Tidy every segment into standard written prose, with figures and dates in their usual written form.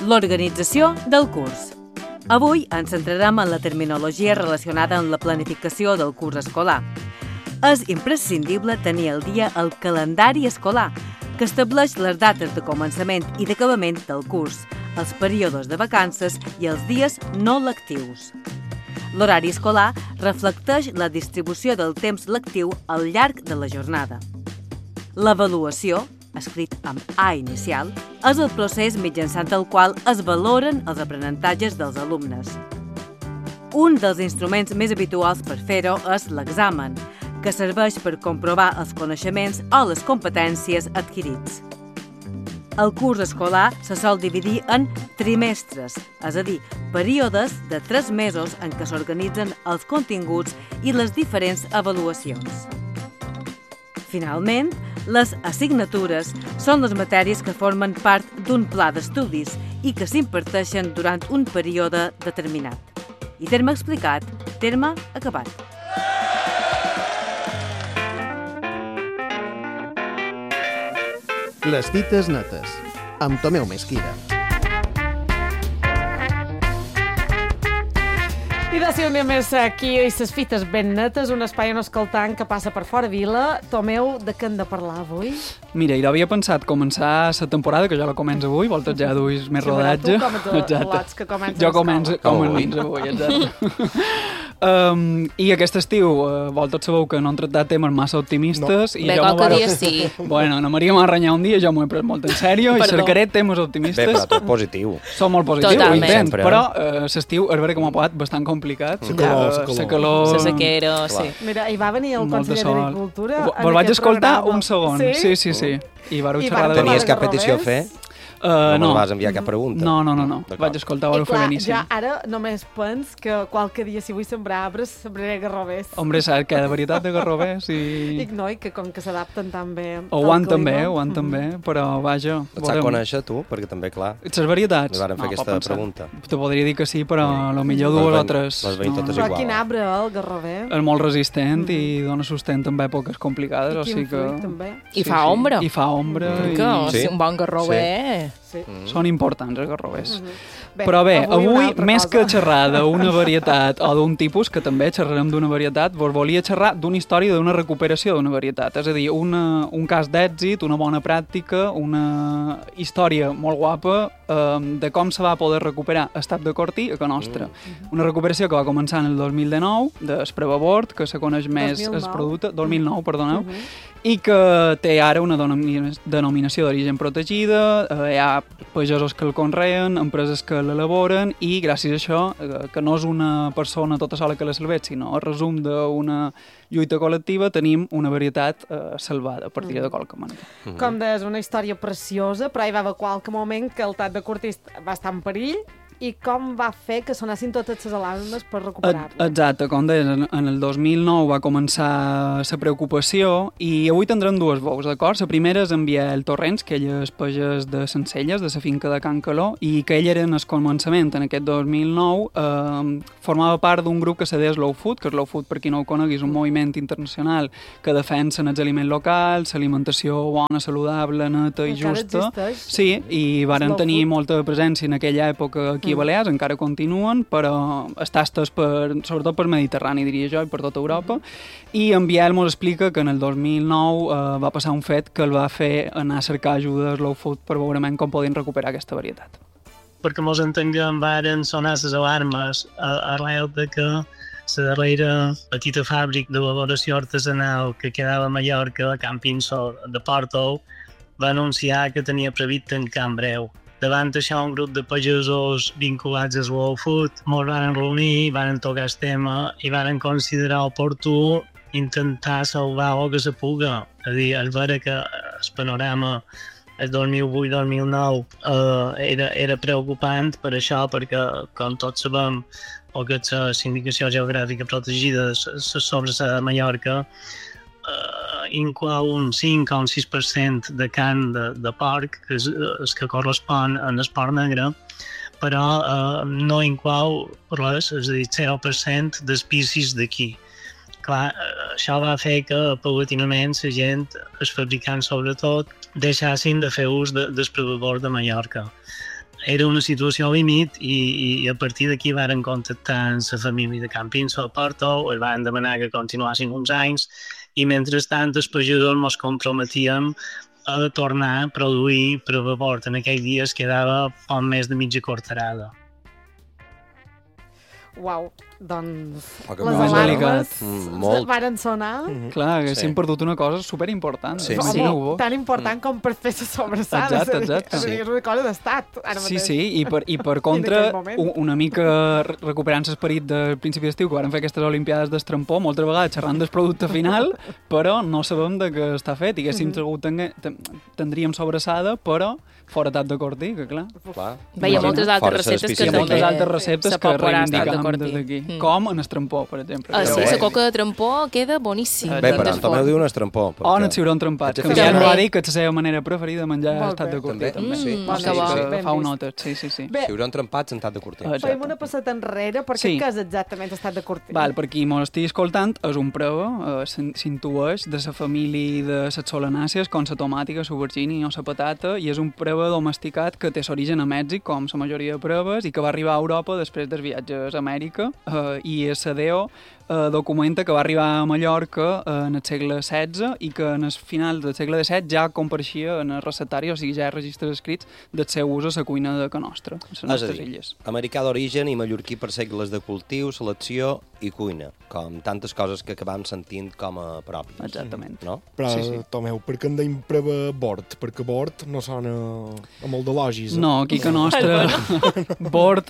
L'organització del curs. Avui ens centrarem en la terminologia relacionada amb la planificació del curs escolar. És imprescindible tenir al dia el calendari escolar, que estableix les dates de començament i d'acabament del curs, els períodes de vacances i els dies no lectius. L'horari escolar reflecteix la distribució del temps lectiu al llarg de la jornada. L'avaluació, escrit amb A inicial, és el procés mitjançant el qual es valoren els aprenentatges dels alumnes. Un dels instruments més habituals per fer-ho és l'examen, que serveix per comprovar els coneixements o les competències adquirits. El curs escolar se sol dividir en trimestres, és a dir, períodes de 3 mesos en què s'organitzen els continguts i les diferents avaluacions. Finalment, les assignatures són les matèries que formen part d'un pla d'estudis i que s'imparteixen durant un període determinat. I terme explicat, terme acabat. Les dites netes, amb Tomeu Mesquida. I de si anem més aquí i ses fites ben netes, un espai on escoltant que passa per fora vila. Tomeu, de què hem de parlar avui? Mira, jo havia pensat començar la temporada, que ja la començo avui, voltes ja duis més rodatge. Lots que comencen jo començo avui, exacte. I aquest estiu, voltes sabeu que no han tractat temes massa optimistes. Bé, qualque dia sí. Bueno, Ana Maria m'ha renyat un dia, jo m'ho he pres molt en sèrio i cercaré temes optimistes. Bé, però tot positiu. Som molt positius, ho intent, sempre. però l'estiu és vera que m'ha pagat bastant complicat. La calor. La sequera, sí. Mira, hi va venir el conseller d'Agricultura. Vos vaig escoltar un segon. Sí. I vareu xerrar de... Tenies cap petició a fer? No vas enviar cap pregunta? No. Vaig escoltar, vareu fer beníssim. Ja ara només pens que qualque dia si vull sembrar arbres, sembraré garrovers. Hombre, saps que de veritat de garrovers i... Dic, no, i que com que s'adapten tan bé ho han també, però vaja... Et sap conèixer, tu? Perquè també, clar... Les varietats? Li varen fer aquesta pregunta. Te podria dir que sí, però potser dues o tres. Les veiem totes igual. Però quin arbre, el garrover? És molt resistent i dona sustent en èpoques complicades. I quin fruit, també. I fa ombra. I fa ombra. Sí, un bon garrover... Sí. Són importants els garrovers. Però bé, avui més que xerrar d'una varietat o d'un tipus, que també xerrarem d'una varietat, vos volia xerrar d'una història d'una recuperació d'una varietat. És a dir, un cas d'èxit, una bona pràctica, una història molt guapa de com se va poder recuperar estat de Cortí a Can Nostra. Una recuperació que va començar en el 2019, d'Esprevabord, que se coneix més el producte, 2009, perdoneu, i que té ara una denominació d'origen protegida, hi ha pagesos que el conreen, empreses que l'elaboren i gràcies a això, que no és una persona tota sola que la salvet, sinó el resum d'una lluita col·lectiva, tenim una varietat salvada, per dir de qualque manera. Com deies, una història preciosa, però hi va haver qualque moment que el tat de Cortí va estar en perill. I com va fer que sonessin totes les alarmes per recuperar-lo? Exacte, com deies, en el 2009 va començar la preocupació i avui tindrem dues veus, d'acord? La primera és en Biel Torrents, que ell és pagès de Sencelles, de la finca de Can Caló, i que ell era en el començament, en aquest 2009, formava part d'un grup que se deia Slow Food, que Slow Food, per qui no ho conegui, és un moviment internacional que defensa els aliments locals, l'alimentació bona, saludable, neta i justa. Sí, i varen tenir molta presència en aquella època aquí a Balears, encara continuen, però està estès sobretot per Mediterrani, diria jo, i per tota Europa. I en Biel ens explica que en el 2009 va passar un fet que el va fer anar a cercar ajuda a Slow Food per veure com podien recuperar aquesta varietat. Perquè mos entenguem, varen sonar les alarmes arrel de que la darrera petita fàbrica d'elaboració artesanal que quedava a Mallorca, a Can Pinsol de Porto, va anunciar que tenia previst tancar en breu. Davant això, un grup de pagesos vinculats a Slow Food ens van reunir, van tocar el tema i van considerar oportú intentar salvar el que se puga. És a dir, és vera que el panorama el 2008-2009 era preocupant per això, perquè, com tots sabem, el que és la sindicació geogràfica protegida sobre la Mallorca inclou un 5 o un 6% de carn de porc, que és el que correspon a l'esport negre, però no inclou res, és a dir, 0% d'espècies d'aquí. Clar, això va fer que paulatinament la gent, els fabricants sobretot, deixassin de fer ús del Esprevabord de Mallorca. era una situació límit i a partir d'aquí varen contactar amb la família de Campins a Porto, els van demanar que continuassin uns anys i mentrestant els pagesos ens comprometíem a tornar a produir per a Bord. En aquells dies quedava poc més de mitja quarterada. Uau, doncs Poc les molt alarmes molt. varen sonar. Clar, haguéssim perdut una cosa superimportant. Sí, Home, Imagineu-vos. tan important com per fer les sobrassades. Exacte. És una cosa d'estat, ara Sí, mateix. sí, i per contra, En aquell moment. una mica recuperant l'esperit del principi d'estiu, que van fer aquestes Olimpiades d'estrampó, moltes vegades xerrant del producte final, però no sabem de què està fet. I haguéssim tindríem sobrassada, però fora tat de cortí, que clar. Clar. Veia moltes altres receptes que Hi ha moltes altres receptes se que popularan reivindicam de des d'aquí. Cortí. Com en estrampó, per exemple. Sí, bé. la coca de trampó queda boníssim. Bé, però Tomeu diu un estrampó. O en el ciuró trempat, que Haig de ja fer- no va dir que és la seva manera preferida de menjar Molt estat bé. de cortí, També. també. Sí, que sí, bo. sí. Ben Fa un vist. notes, sí. Bé, Ciuró entrempat sentat de cortí. Exacte. fem una passada enrere, perquè Sí. què és exactament estat de cortí? Val, per qui m'ho estigui escoltant, és un prova, s'intueix de la família de les solanàcies, com la tomàtica, la aubergine o la patata, i és un prova domesticat que té l'origen a Mèxic, com la majoria de proves, i que va arribar a Europa després dels viatges a Amèrica, i el Sadeo documenta que va arribar a Mallorca en el segle XVI i que en el final del segle XVII ja compareixia en el recetari, o sigui, ja hi ha registres escrits del seu ús a la cuina de Can Nostra, a les És a nostres dir, illes. americà d'origen i mallorquí per segles de cultiu, selecció i cuina, com tantes coses que acabam sentint com a pròpies. Exactament. No? Però, Sí. Tomeu, per què en deim prova Bord? Perquè Bord no sona a molt de lògis. No, aquí que nostre bord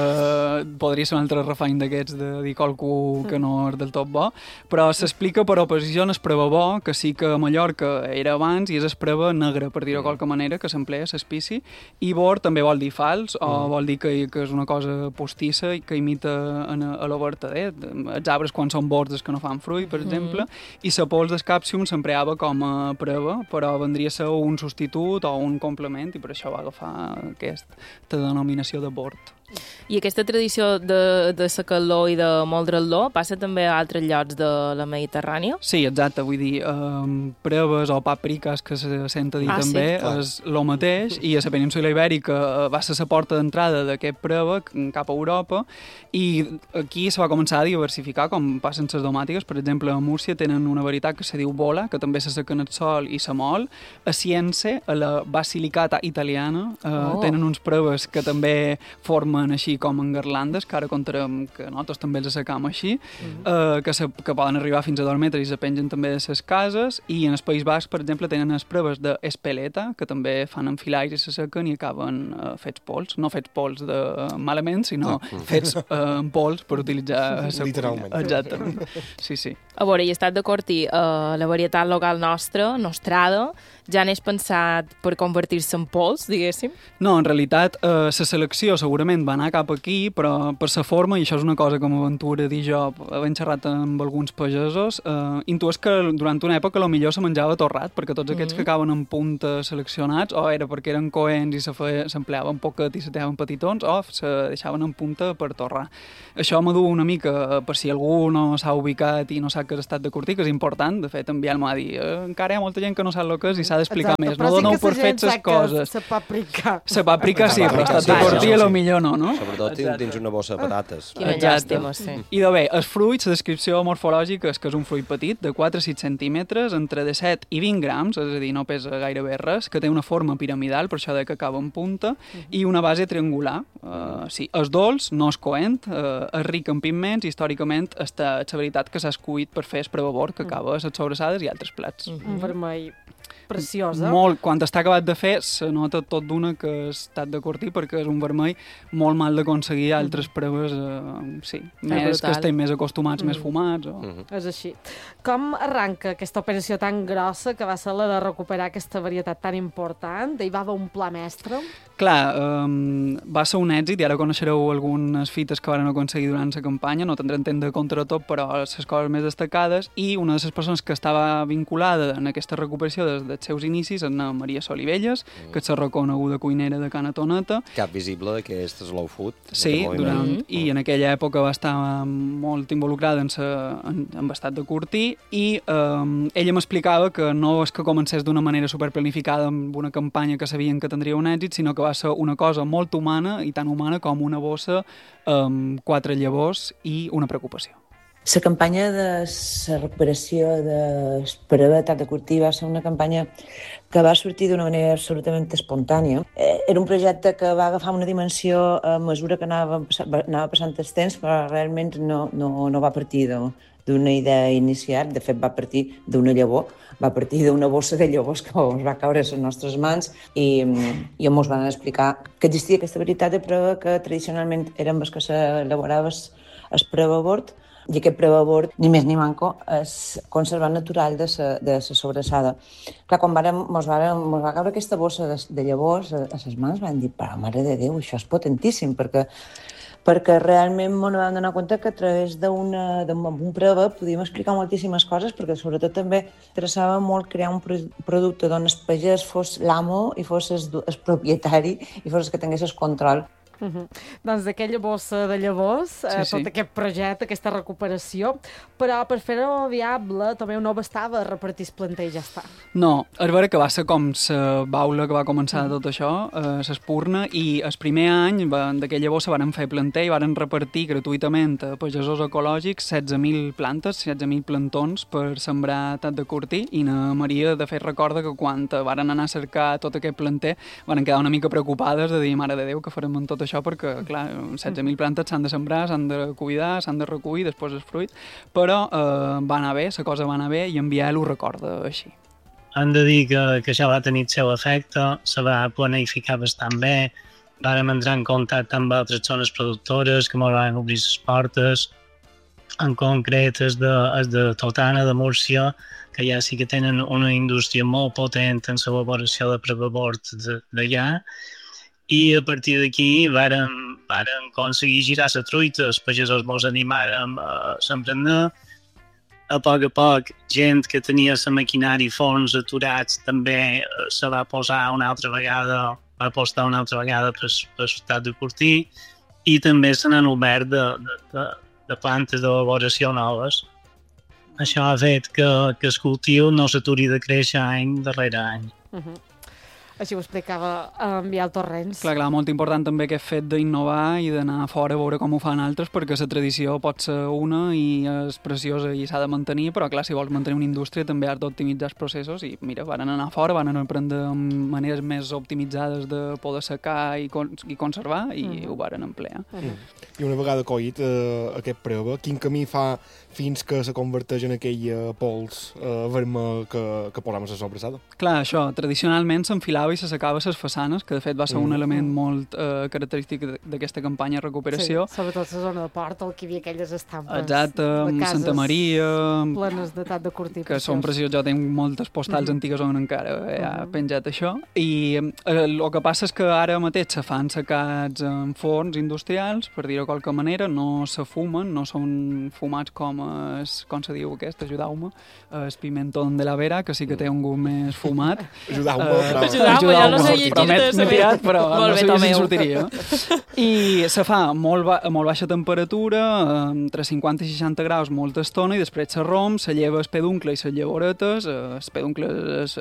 podria ser un altre refany d'aquests de dir qualcú que no és del tot bo, però s'explica per oposició en el preva bo, que sí que a Mallorca era abans i és el preva negre, per dir-ho de qualque manera, que s'emplea l'espici, i bord també vol dir fals, o vol dir que és una cosa postissa i que imita a la vertader. Els arbres quan són bords és que no fan fruit, per exemple, i la pols d'escàpsium s'empleava com a preva, però vendria a ser un substitut o un complement, i per això va agafar aquesta denominació de bord. I aquesta tradició de la calor i de moldre-lo passa també a altres llocs de la Mediterrània? Sí, exacte, vull dir, preves o papriques, que se sent a dir també, clar. és el mateix, i a la península Ibèrica va ser la porta d'entrada d'aquest preva cap a Europa, i aquí se va començar a diversificar, com passen les domàtiques. Per exemple, a Múrcia tenen una varietat que se diu bola, que també s'asseca en el sol i se mol. A Cience, a la Basilicata italiana, tenen uns preves que també formen així com en garlandes, que ara contarem que nosaltres també els assecam així, que poden arribar fins a 2 metres i se pengen també de les cases, i en el País Basc, per exemple, tenen les preves d'espeleta, que també fan enfilaires i se sequen i acaben fets pols, no fets pols de malament, sinó fets en pols per utilitzar la Literalment. cuina. Exactament. Sí, sí. A veure, i estat de Cortí, la varietat local nostra, nostrada, ja n'és pensat per convertir-se en pols, diguéssim? No, en realitat, la selecció segurament va anar cap aquí, però per la forma, i això és una cosa que m'aventura a dir jo, havent xerrat amb alguns pagesos, intueix que durant una època millor se menjava torrat, perquè tots aquests que acaben en punta seleccionats, o era perquè eren coents i s'empleaven poquet i se teaven petitons, o se deixaven en punta per torrar. Això m'ha dut una mica, per si algú no s'ha ubicat i no sap què és estat de Cortí, que és important, de fet, enviar-me a dir encara hi ha molta gent que no sap el que és i s'ha d'explicar més. No doneu per fets les coses. La paprika. La paprika sí, però estat de Cortí a lo millor no? Sobretot dins una bossa de patates. Quina Exacte. llàstima, sí. I de bé, els fruits, la descripció morfològica és que és un fruit petit, de 4 a 6 centímetres, entre 17 i 20 grams, és a dir, no pesa gairebé res, que té una forma piramidal, per això que acaba en punta, i una base triangular. Sí, és dolç, no és coent, és ric en pigments, i històricament la veritat que s'ha escollit per fer el prevabor, que acaba a les sobrassades i altres plats. Un vermell preciosa. Molt, quan està acabat de fer, se nota tot d'una que és estat de Cortí, perquè és un vermell molt mal d'aconseguir altres preves, sí, més que estem més acostumats, més fumats. És així. Com arranca aquesta operació tan grossa que va ser la de recuperar aquesta varietat tan important? Hi va haver un pla mestre? Clar, va ser un èxit i ara coneixereu algunes fites que van aconseguir durant la campanya, no tindrem temps de contar tot, però les coses més destacades, i una de les persones que estava vinculada en aquesta recuperació dels seus inicis, en Maria Solivelles, que és la reconeguda cuinera de Cana Toneta. Cap visible d'aquest Slow Food. Sí, i en aquella època va estar molt involucrada en estat de Curtí, i ella m'explicava que no és que comencés d'una manera superplanificada amb una campanya que sabien que tindria un èxit, sinó que va ser una cosa molt humana, i tan humana com una bossa amb 4 llavors i una preocupació. La campanya de la recuperació per habitat de Curtí va ser una campanya que va sortir d'una manera absolutament espontània. Era un projecte que va agafar una dimensió a mesura que anava passant el temps, però realment no va partir d'una idea inicial. De fet, va partir d'una llavor, va partir d'una bossa de llavors que ens va caure a les nostres mans i ens van explicar que existia aquesta varietat de prova que tradicionalment eren les que s'elaborava el prevabord, i aquest prevabord, ni més ni manco, és conservat natural de la sobrassada. Clar, quan mos va caure aquesta bossa de llavors a les mans, vam dir, però mare de Déu, això és potentíssim, perquè realment ens vam donar compte que a través d'un prova podíem explicar moltíssimes coses, perquè sobretot també interessava molt crear un producte on el pagès fos l'amo i fos el propietari i fos el que tingués el control. Doncs d'aquella bossa de llavors, tot aquest projecte, aquesta recuperació, però per fer-ho viable també no bastava repartir el planter i ja està. No, és vera que va ser com la baula que va començar tot això, l'espurna, i el primer any d'aquella bossa varen fer planter i varen repartir gratuïtament a pagesos ecològics 16.000 plantes, 16.000 plantons per sembrar Tat de Curtí, i na Maria de fet recorda que quan varen anar a cercar tot aquest planter varen quedar una mica preocupades de dir, mare de Déu, què farem amb tot això, perquè, clar, 16.000 plantes s'han de sembrar, s'han de cuidar, s'han de recollir, després el fruit, però va anar bé, la cosa va anar bé, i en Biel ho recorda així. Hem de dir que això va tenir el seu efecte, se va planificar bastant bé, vàrem entrar en contacte amb altres zones productores que ens van obrir les portes, en concret és de Totana, de Múrcia, que ja sí que tenen una indústria molt potent en l'elaboració de prevabord d'allà, i a partir d'aquí varen aconseguir girar la truita, els pagesos mos animàrem a s'emprenar. A poc, gent que tenia la maquinària i forns aturats també se va posar una altra vegada, va apostar una altra vegada per l'estat de Curtí, i també se n'han obert de plantes d'elaboració noves. Això ha fet que el cultiu no s'aturi de créixer any darrere any. Així ho explicava en Biel Torrents. Clar, molt important també aquest fet d'innovar i d'anar fora a veure com ho fan altres, perquè la tradició pot ser una i és preciosa i s'ha de mantenir, però clar, si vols mantenir una indústria també has d'optimitzar els processos, i mira, van anar fora, van aprendre maneres més optimitzades de poder secar i conservar, i ho van emplear. I una vegada collit aquest prova, quin camí fa fins que se converteix en aquell pols vermell que posam a la sobrassada? Clar, això, tradicionalment s'enfilava i se secava a les façanes, que de fet va ser un element molt característic d'aquesta campanya de recuperació. Sí, sobretot a la zona de Port, on hi havia aquelles estampes. Exacte, amb Santa Maria, plenes de Tat de Curtí. Que són preciós. Jo tinc moltes postals antigues on encara ha penjat això. I el que passa és que ara mateix se fan secats en forns industrials, per dir-ho de qualque manera, no se fumen, no són fumats com se diu aquest, ajudeu-me, el pimentón de la Vera, que sí que té un gust més fumat. Ajudeu-me, ja no sé llegir-te. Però no sabia si sortiria. I se fa a molt baixa temperatura, entre 50 i 60 graus molta estona, i després se romp, se lleva el peduncle i les llavoretes, el peduncle és...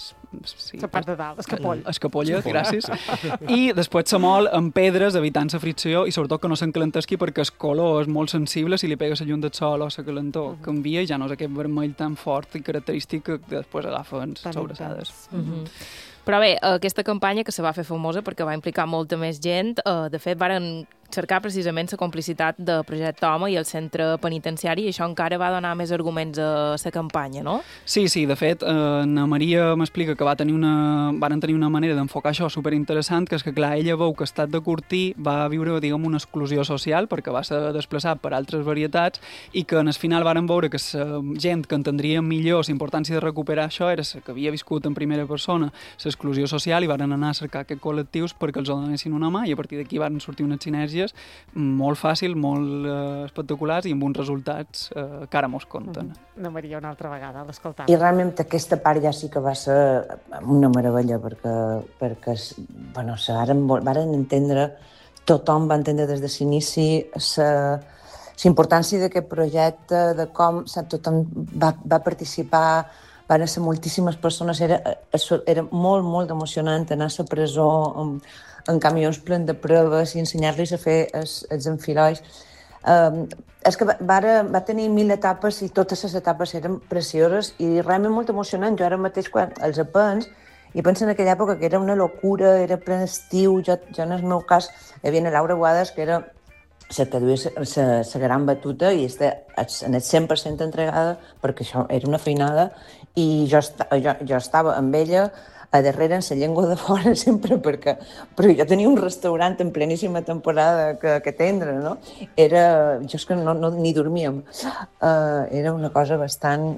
La part de dalt, escapolla, gràcies. I després se mol amb pedres, evitant la fricció, i sobretot que no s'encalentesqui, perquè el color és molt sensible, si li pegues la llum del sol o la calentor canvia, i ja no és aquest vermell tan fort i característic que després agafen sobrassades. Però bé, aquesta campanya que se va fer famosa perquè va implicar molta més gent, de fet varen cercar precisament la complicitat de Projecte Home i el centre penitenciari, i això encara va donar més arguments a la campanya, no? Sí, de fet, na Maria m'explica que varen tenir una manera d'enfocar això superinteressant, que és que, clar, ella veu que Estat de Curtí va viure, diguem, una exclusió social perquè va ser desplaçat per altres varietats, i que en el final varen veure que la gent que entendria millor la importància de recuperar això era la que havia viscut en primera persona l'exclusió social, i varen anar a cercar aquests col·lectius perquè els donessin una mà, i a partir d'aquí varen sortir unes sinergies imatges molt fàcil, molt espectaculars i amb uns resultats que ara mos compten. Ana Maria, una altra vegada, l'escoltam. I realment aquesta part ja sí que va ser una meravella, perquè bueno, varen entendre, tothom va entendre des de l'inici la importància d'aquest projecte, de com tothom va participar, van ser moltíssimes persones, era molt, molt emocionant anar a la presó en camions plens de proves i ensenyar-los a fer els enfilois. És que va tenir 1000 etapes i totes les etapes eren precioses i realment molt emocionant. Jo ara mateix, quan els apens, i penso en aquella època que era una locura, era ple estiu, jo en el meu cas hi havia la Laura Guades, que era la que duia la gran batuta i en el 100% entregada perquè això era una feinada i jo estava amb ella a darrere en la llengua de fora sempre perquè jo tenia un restaurant en pleníssima temporada que atendre, no? Jo és que ni dormíem. Era una cosa bastant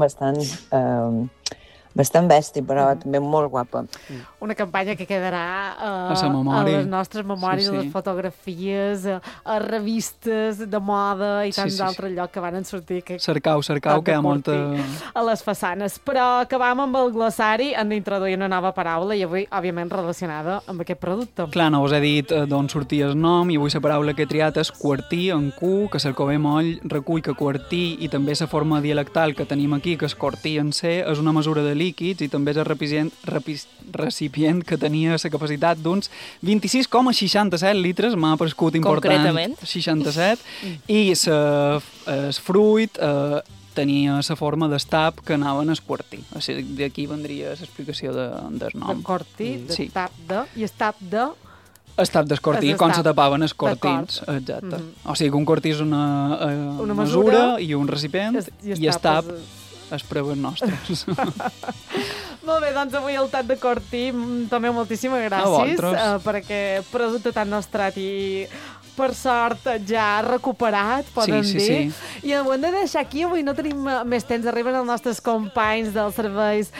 bèstia, però també molt guapa. Una campanya que quedarà a les nostres memòries, a les fotografies, a revistes de moda i tants d'altres llocs que van sortir. Cercau, que hi ha molta... A les façanes. Però acabam amb el glossari, hem d'introduir una nova paraula i avui, òbviament, relacionada amb aquest producte. Clar, no us he dit d'on sortia el nom i avui la paraula que he triat és quartí, en Q, que Cercové Moll recull que quartí i també la forma dialectal que tenim aquí, que és cortí en C, és una mesura de líquids i també és el recipient que tenia la capacitat d'uns 26,67 litres, m'ha paregut important. Concretament. 67. I el fruit tenia la forma d'estap que anaven a esquartir. O sigui, d'aquí vendria l'explicació del nom. De cortí, d'estap de... I estap de... Estap d'escortí, quan se tapaven els cortins. Exacte. O sigui, un cortí és una mesura i un recipient i estap... les proves nostres. Molt bé, doncs avui el Tat de Cortí, Tomeu, moltíssimes gràcies per aquest producte tan nostrat i per sort ja recuperat, poden dir. I ho hem de deixar aquí, avui no tenim més temps, arriben els nostres companys dels serveis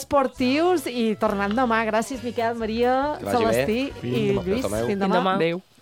esportius i tornant demà. Gràcies, Miquel, Maria, Celestí i Lluís. Fins demà. Adéu.